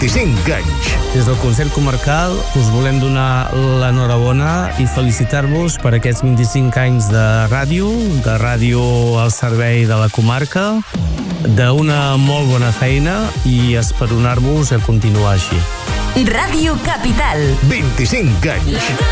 25 anys. Des del Consell Comarcal us volem donar l'enhorabona i felicitar-vos per aquests 25 anys de ràdio al servei de la comarca, d'una molt bona feina i esperonar-vos a continuar així. Ràdio Capital. 25 anys.